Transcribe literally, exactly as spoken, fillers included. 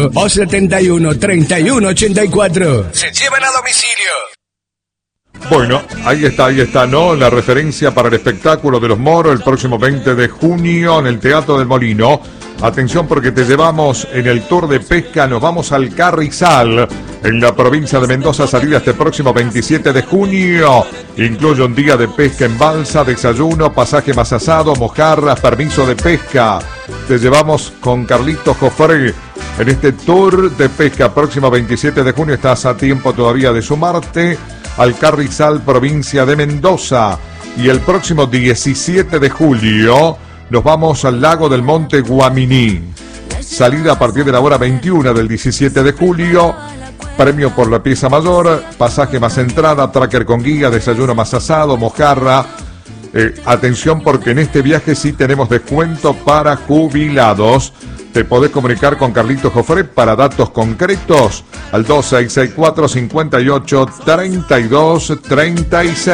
cuatro o setenta y uno, treinta y uno, ochenta y cuatro. Se llevan a domicilio. Bueno, ahí está, ahí está, ¿no? La referencia para el espectáculo de los moros el próximo veinte de junio en el Teatro del Molino. Atención porque te llevamos en el tour de pesca, nos vamos al Carrizal, en la provincia de Mendoza, salida este próximo veintisiete de junio. Incluye un día de pesca en balsa, desayuno, pasaje más asado, mojarras, permiso de pesca. Te llevamos con Carlitos Jofré en este tour de pesca próximo veintisiete de junio. Estás a tiempo todavía de sumarte al Carrizal, provincia de Mendoza. Y el próximo diecisiete de julio nos vamos al lago del Monte Guaminí. Salida a partir de la hora veintiuna del diecisiete de julio. Premio por la pieza mayor, pasaje más entrada, tracker con guía, desayuno más asado, mojarra. Eh, atención porque en este viaje sí tenemos descuento para jubilados. Te podés comunicar con Carlitos Jofré para datos concretos al dos seis seis cuatro, cinco ocho, tres dos tres seis.